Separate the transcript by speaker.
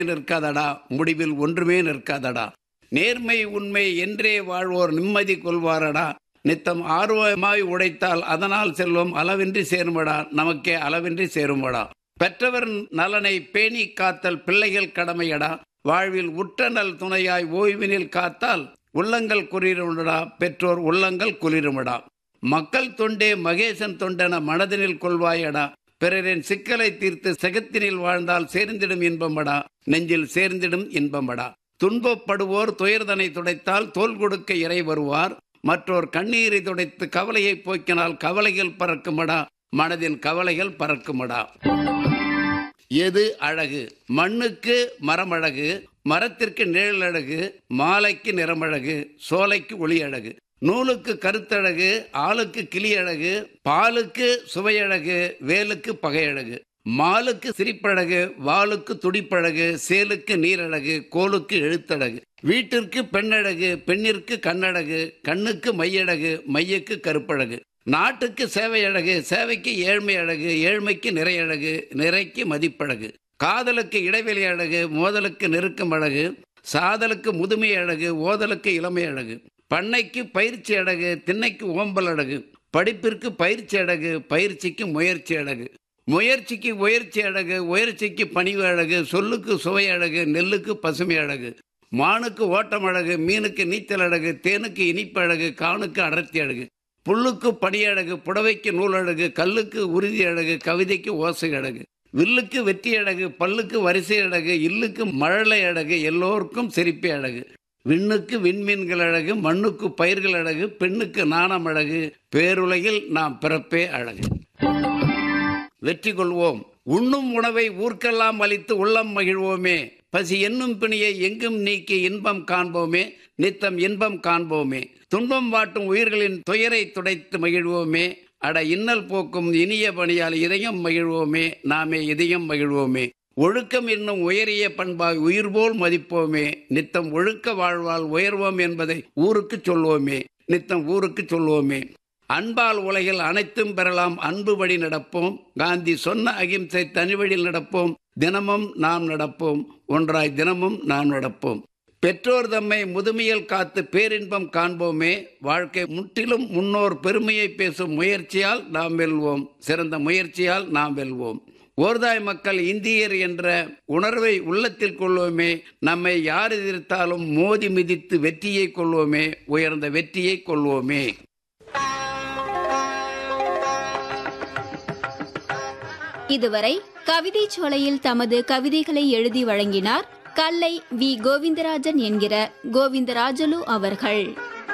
Speaker 1: நிற்காதடா, முடிவில் ஒன்றுமே நிற்காதடா. நேர்மை உண்மை என்றே வாழ்வோர் நிம்மதி கொள்வாரடா. நித்தம் ஆர்வமாய் உழைத்தால் அதனால் செல்வம் அளவின்றி சேருமடா, நமக்கே அளவின்றி சேருமடா. பெற்றவர் நலனை பேணி காத்தல் பிள்ளைகள் கடமையடா. வாழ்வில் உற்ற நல் துணையாய் ஓய்வினில் காத்தால் உள்ளங்கள் குளிருமடா, பெற்றோர் உள்ளங்கள் குளிருமடா. மக்கள் தொண்டே மகேசன் தொண்டென மனதினில் கொள்வாயடா. பிறரின் சிக்கலை தீர்த்து செகத்தினில் வாழ்ந்தால் சேர்ந்திடும் இன்பமடா, நெஞ்சில் சேர்ந்திடும் இன்பமடா. துன்பப்படுவோர் துயர்தனை துடைத்தால் தோல் கொடுக்க இறை வருவார். மற்றோர் கண்ணீரை துடைத்து கவலையை போக்கினால் கவலைகள் பறக்குமடா, மனதின் கவலைகள் பறக்குமடா. எது அழகு? மண்ணுக்கு மரம் அழகு, மரத்திற்கு நிழல் அழகு, மாலைக்கு நிறமழகு, சோலைக்கு ஒளி அழகு, நூலுக்கு கருத்தழகு, ஆளுக்கு கிளி அழகு, பாலுக்கு சுவையழகு, வேலுக்கு பகையழகு, மாலுக்கு சிரிப்பழகு, வாளுக்கு துடிப்பழகு, சேலுக்கு நீரழகு, கோலுக்கு எழுத்தழகு, வீட்டிற்கு பெண்ணழகு, பெண்ணிற்கு கண்ணழகு, கண்ணுக்கு மையழகு, மையக்கு கருப்பழகு, நாட்டுக்கு சேவை அழகு, சேவைக்கு ஏழ்மை அழகு, ஏழ்மைக்கு நிறையழகு, நிறைக்கு மதிப்பழகு, காதலுக்கு இடைவெளி அழகு, மோதலுக்கு நெருக்கம் அழகு, சாதலுக்கு முதுமை அழகு, ஓதலுக்கு இளமை அழகு, பண்ணைக்கு பயிற்சி அழகு, திண்ணைக்கு ஓம்பல் அழகு, படிப்பிற்கு பயிற்சி அழகு, பயிற்சிக்கு முயற்சி அழகு, முயற்சிக்கு உயர்ச்சி அழகு, உயர்ச்சிக்கு பணிவு அழகு, சொல்லுக்கு சுவை அழகு, நெல்லுக்கு பசுமை அழகு, மானுக்கு ஓட்டம் அழகு, மீனுக்கு நீச்சல் அழகு, தேனுக்கு இனிப்பு அழகு, காணுக்கு அடர்த்தி அழகு, புல்லுக்கு பனி அழகு, புடவைக்கு நூல் அழகு, கல்லுக்கு உறுதி அழகு, கவிதைக்கு ஓசை அழகு, வில்லுக்கு வெற்றி அழகு, பல்லுக்கு வரிசை அழகு, இல்லுக்கு மழலை அழகு, எல்லோருக்கும் சிரிப்பே அழகு, விண்ணுக்கு விண்மீன்கள் அழகு, மண்ணுக்கு பயிர்கள் அழகு, பெண்ணுக்கு நாணம் அழகு, பேருலகில் நாம் பிறப்பே அழகு. வெற்றி கொள்வோம். உண்ணும் உணவை ஊர்க்கெல்லாம் அளித்து உள்ளம் மகிழ்வோமே. பசி என்னும் பிணியை எங்கும் நீக்கி இன்பம் காண்போமே, நித்தம் இன்பம் காண்போமே. துன்பம் வாட்டும் உயிர்களின் துயரை துடைத்து மகிழ்வோமே. அட இன்னல் போக்கும் இனிய பணியால் இதயம் மகிழ்வோமே, நாமே இதயம் மகிழ்வோமே. ஒழுக்கம் என்னும் உயரிய பண்பாய் உயிர் போல் மதிப்போமே. நித்தம் ஒழுக்க வாழ்வால் உயர்வோம் என்பதை ஊருக்கு சொல்வோமே, நித்தம் ஊருக்கு சொல்வோமே. அன்பால் உலகில் அனைத்தும் பெறலாம், அன்பு வழி நடப்போம். காந்தி சொன்ன அகிம்சை தனி வழியில் நடப்போம். தினமும் நாம் நடப்போம், ஒன்றாய் தினமும் நாம் நடப்போம். பெற்றோர் தம்மை முதுமையில் காத்து பேரின்பம் காண்போமே. வாழ்க்கை முற்றிலும் முன்னோர் பெருமையை பேசும் முயற்சியால் நாம் வெல்வோம், சிறந்த முயற்சியால் நாம் வெல்வோம். ஓர்தாய் மக்கள் இந்தியர் என்ற உணர்வை உள்ளத்தில் கொள்வோமே. நம்மை யார் எதிர்த்தாலும் மோதி மிதித்து வெற்றியை கொள்வோமே, உயர்ந்த வெற்றியை கொள்வோமே.
Speaker 2: இதுவரை கவிதை சோலையில் தமது கவிதைகளை எழுதி வழங்கினார் கல்லை வி கோவிந்தராஜன் என்கிற கோவிந்தராஜலு அவர்கள்.